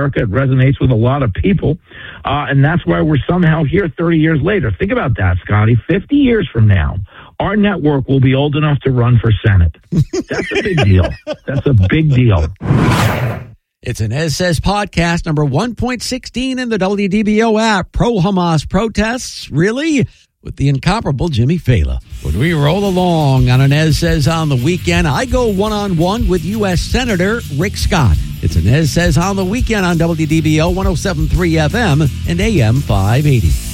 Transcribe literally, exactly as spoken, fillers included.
America. It resonates with a lot of people. Uh, and that's why we're somehow here thirty years later. Think about that, Scotty. fifty years from now, our network will be old enough to run for Senate. That's a big deal. That's a big deal. It's an Ed Says podcast number one point one six in the W D B O app. Pro-Hamas protests, really? With the incomparable Jimmy Fallon. When we roll along on an Ed Says on the weekend, I go one-on-one with U S Senator Rick Scott. It's an Ed Says on the weekend on W D B O one oh seven point three F M and A M five eighty.